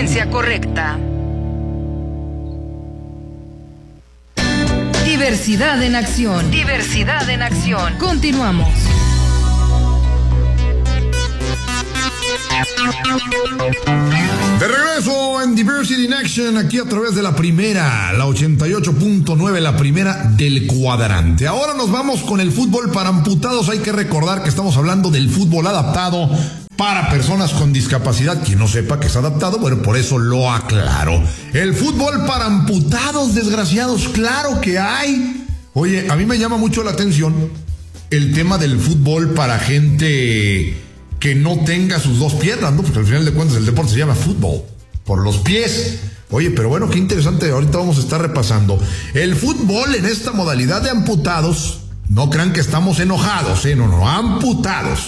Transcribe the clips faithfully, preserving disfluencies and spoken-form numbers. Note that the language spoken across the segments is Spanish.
frecuencia correcta. Diversidad en acción. Diversidad en acción. Continuamos. De regreso en Diversity in Action, aquí a través de la primera, la ochenta y ocho punto nueve, la primera del cuadrante. Ahora nos vamos con el fútbol para amputados. Hay que recordar que estamos hablando del fútbol adaptado para personas con discapacidad. Quien no sepa que es adaptado, bueno, por eso lo aclaro. El fútbol para amputados, desgraciados, claro que hay. Oye, a mí me llama mucho la atención el tema del fútbol para gente que no tenga sus dos piernas, ¿no? Porque al final de cuentas el deporte se llama fútbol, por los pies. Oye, pero bueno, qué interesante, ahorita vamos a estar repasando. El fútbol en esta modalidad de amputados, no crean que estamos enojados, ¿eh? No, no, amputados.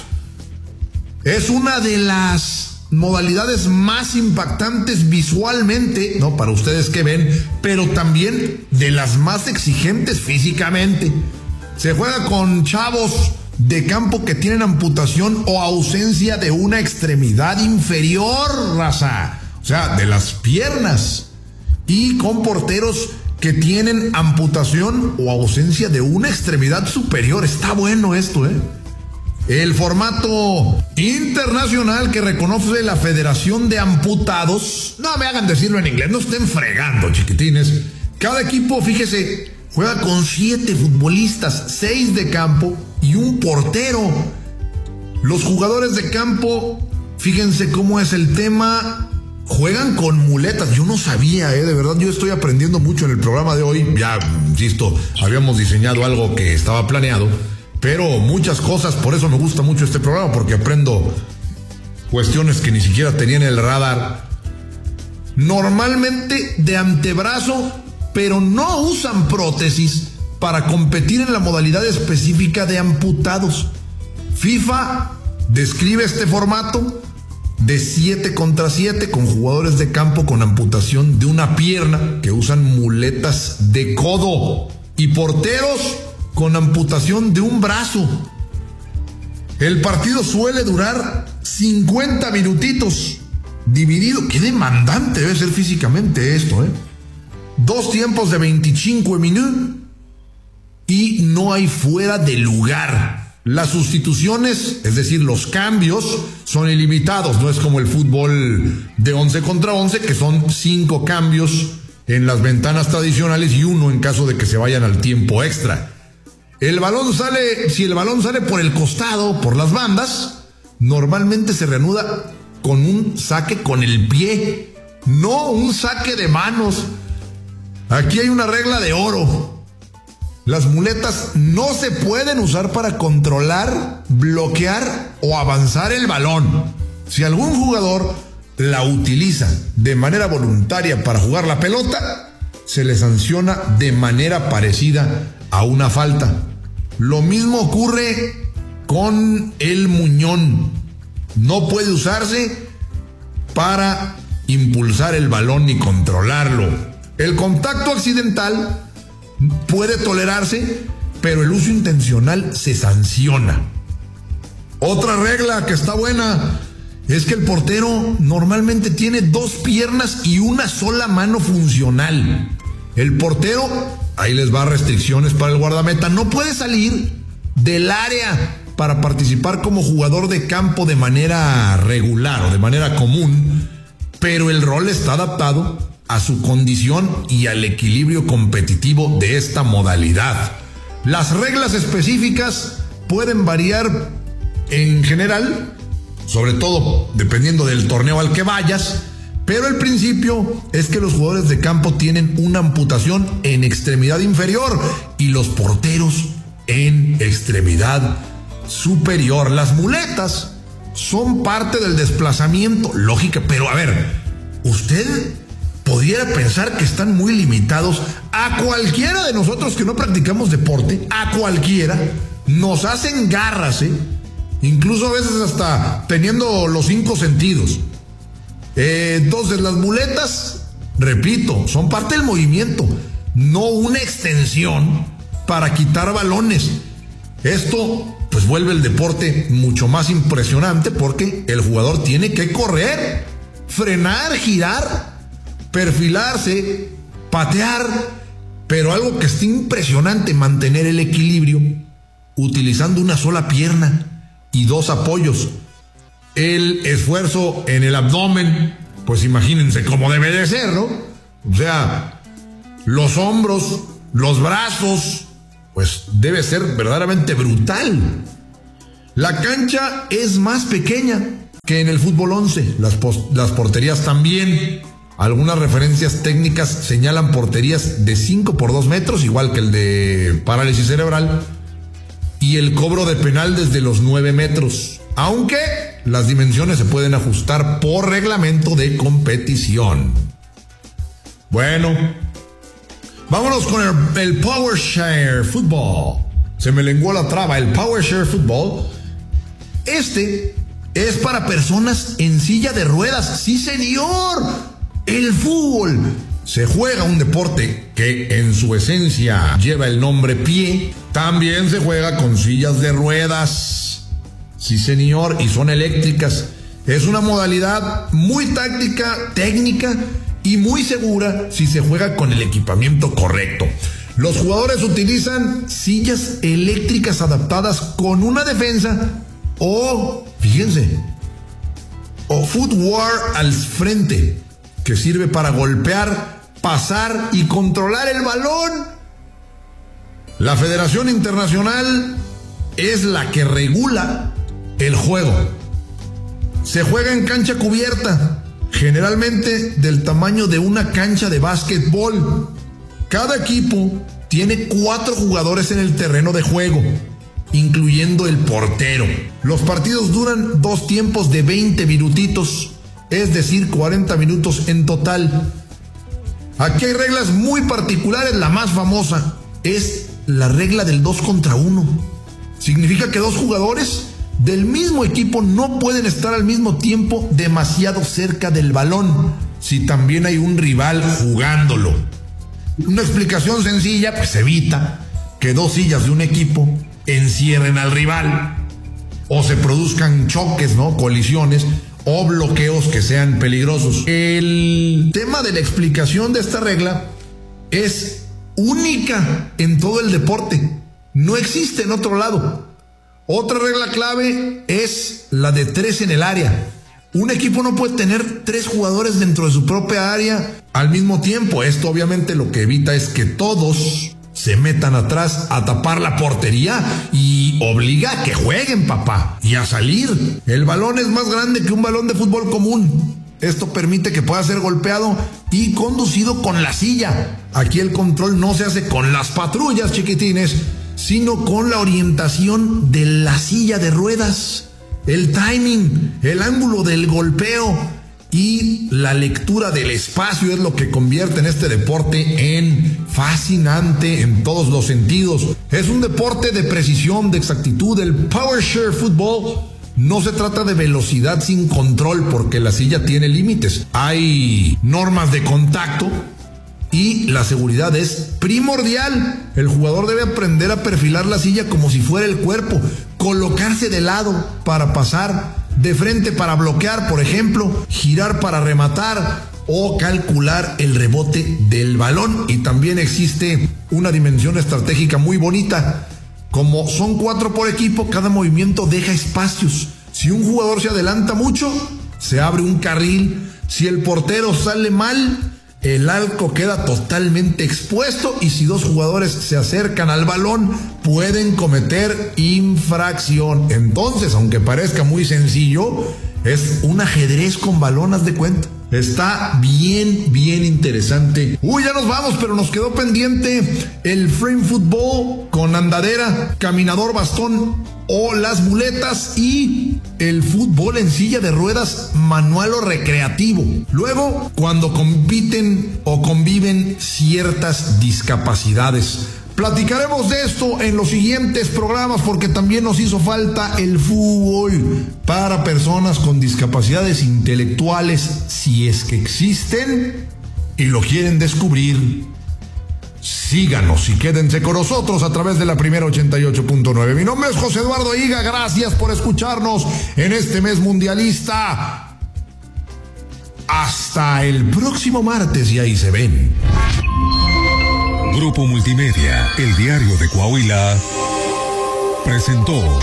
Es una de las modalidades más impactantes visualmente, ¿no? Para ustedes que ven, pero también de las más exigentes físicamente. Se juega con chavos de campo que tienen amputación o ausencia de una extremidad inferior, raza. O sea, de las piernas. Y con porteros que tienen amputación o ausencia de una extremidad superior. Está bueno esto, ¿eh? El formato internacional que reconoce la Federación de Amputados. No me hagan decirlo en inglés, no estén fregando, chiquitines. Cada equipo, fíjese, juega con siete futbolistas, seis de campo y un portero. Los jugadores de campo, fíjense cómo es el tema, juegan con muletas. Yo no sabía, eh, de verdad, yo estoy aprendiendo mucho en el programa de hoy. Ya, insisto, habíamos diseñado algo que estaba planeado, pero muchas cosas, por eso me gusta mucho este programa, porque aprendo cuestiones que ni siquiera tenía en el radar. Normalmente de antebrazo, pero no usan prótesis para competir en la modalidad específica de amputados. FIFA describe este formato de siete contra siete con jugadores de campo con amputación de una pierna que usan muletas de codo y porteros con amputación de un brazo. El partido suele durar cincuenta minutitos dividido. Qué demandante debe ser físicamente esto, ¿eh? Dos tiempos de veinticinco minutos y no hay fuera de lugar. Las sustituciones, es decir, los cambios, son ilimitados. No es como el fútbol de once contra once, que son cinco cambios en las ventanas tradicionales y uno en caso de que se vayan al tiempo extra. El balón sale, si el balón sale por el costado, por las bandas, normalmente se reanuda con un saque con el pie, no un saque de manos. Aquí hay una regla de oro. Las muletas no se pueden usar para controlar, bloquear o avanzar el balón. Si algún jugador la utiliza de manera voluntaria para jugar la pelota, se le sanciona de manera parecida a una falta. Lo mismo ocurre con el muñón. No puede usarse para impulsar el balón ni controlarlo. El contacto accidental puede tolerarse, pero el uso intencional se sanciona. Otra regla que está buena es que el portero normalmente tiene dos piernas y una sola mano funcional. El portero, ahí les va restricciones para el guardameta, no puede salir del área para participar como jugador de campo de manera regular o de manera común, pero el rol está adaptado a su condición y al equilibrio competitivo de esta modalidad. Las reglas específicas pueden variar en general, sobre todo dependiendo del torneo al que vayas, pero el principio es que los jugadores de campo tienen una amputación en extremidad inferior y los porteros en extremidad superior. Las muletas son parte del desplazamiento, lógica, pero a ver, usted pudiera pensar que están muy limitados. A cualquiera de nosotros que no practicamos deporte, a cualquiera, nos hacen garras, ¿eh? Incluso a veces hasta teniendo los cinco sentidos. Eh, entonces las muletas, repito, son parte del movimiento, no una extensión para quitar balones. Esto pues vuelve el deporte mucho más impresionante porque el jugador tiene que correr frenar, girar, perfilarse, patear, pero algo que está impresionante, mantener el equilibrio utilizando una sola pierna y dos apoyos. El esfuerzo en el abdomen, pues imagínense cómo debe de ser, ¿no? O sea, los hombros, los brazos, pues debe ser verdaderamente brutal. La cancha es más pequeña que en el fútbol once, las, las porterías también. Algunas referencias técnicas señalan porterías de cinco por dos metros, igual que el de parálisis cerebral, y el cobro de penal desde los nueve metros, aunque las dimensiones se pueden ajustar por reglamento de competición. Bueno, vámonos con el, el Power Share Football. Se me lenguó la traba, el Power Share Football. Este es para personas en silla de ruedas. ¡Sí, señor! El fútbol se juega, un deporte que en su esencia lleva el nombre pie. También se juega con sillas de ruedas. Sí, señor, y son eléctricas. Es una modalidad muy táctica, técnica y muy segura si se juega con el equipamiento correcto. Los jugadores utilizan sillas eléctricas adaptadas con una defensa o, fíjense, o footwear al frente, que sirve para golpear, pasar y controlar el balón. La Federación Internacional es la que regula el juego. Se juega en cancha cubierta, generalmente del tamaño de una cancha de básquetbol. Cada equipo tiene cuatro jugadores en el terreno de juego, incluyendo el portero. Los partidos duran dos tiempos de veinte minutitos, es decir, cuarenta minutos en total. Aquí hay reglas muy particulares. La más famosa es la regla del dos contra uno. Significa que dos jugadores del mismo equipo no pueden estar al mismo tiempo demasiado cerca del balón, si también hay un rival jugándolo. Una explicación sencilla, pues evita que dos sillas de un equipo encierren al rival o se produzcan choques, ¿no? Colisiones o bloqueos que sean peligrosos. El tema de la explicación de esta regla es única en todo el deporte. No existe en otro lado. Otra regla clave es la de tres en el área. Un equipo no puede tener tres jugadores dentro de su propia área al mismo tiempo. Esto obviamente lo que evita es que todos se metan atrás a tapar la portería y obliga a que jueguen, papá, y a salir. El balón es más grande que un balón de fútbol común. Esto permite que pueda ser golpeado y conducido con la silla. Aquí el control no se hace con las patrullas, chiquitines, sino con la orientación de la silla de ruedas, el timing, el ángulo del golpeo y la lectura del espacio es lo que convierte en este deporte en fascinante en todos los sentidos. Es un deporte de precisión, de exactitud. El Power Share Football no se trata de velocidad sin control, porque la silla tiene límites. Hay normas de contacto y la seguridad es primordial. El jugador debe aprender a perfilar la silla como si fuera el cuerpo, colocarse de lado para pasar, de frente para bloquear, por ejemplo, girar para rematar o calcular el rebote del balón. Y también existe una dimensión estratégica muy bonita. Como son cuatro por equipo, cada movimiento deja espacios. Si un jugador se adelanta mucho, se abre un carril. Si el portero sale mal, el arco queda totalmente expuesto, y si dos jugadores se acercan al balón, pueden cometer infracción. Entonces, aunque parezca muy sencillo, es un ajedrez con balón, haz de cuenta. Está bien, bien interesante. Uy, ya nos vamos, pero nos quedó pendiente el frame football con andadera, caminador, bastón o las muletas, y el fútbol en silla de ruedas manual o recreativo. Luego, cuando compiten o conviven ciertas discapacidades. Platicaremos de esto en los siguientes programas, porque también nos hizo falta el fútbol para personas con discapacidades intelectuales, si es que existen y lo quieren descubrir. Síganos y quédense con nosotros a través de la Primera ochenta y ocho punto nueve. Mi nombre es José Eduardo Higa. Gracias por escucharnos en este mes mundialista. Hasta el próximo martes y ahí se ven. Grupo Multimedia, el diario de Coahuila, presentó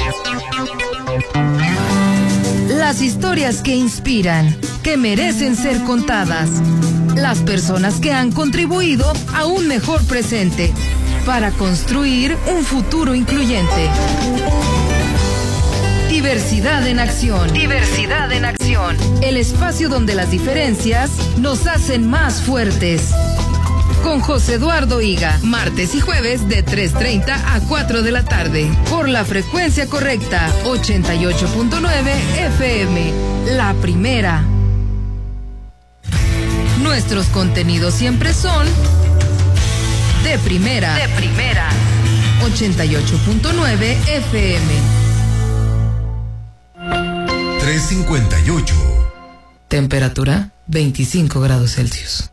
las historias que inspiran, que merecen ser contadas. Las personas que han contribuido a un mejor presente para construir un futuro incluyente. Diversidad en acción. Diversidad en acción. El espacio donde las diferencias nos hacen más fuertes. Con José Eduardo Higa, martes y jueves de tres treinta a cuatro de la tarde. Por la frecuencia correcta, ochenta y ocho punto nueve F M. La primera. Nuestros contenidos siempre son de primera. De primera. ochenta y ocho punto nueve F M. tres cincuenta y ocho. Temperatura veinticinco grados Celsius.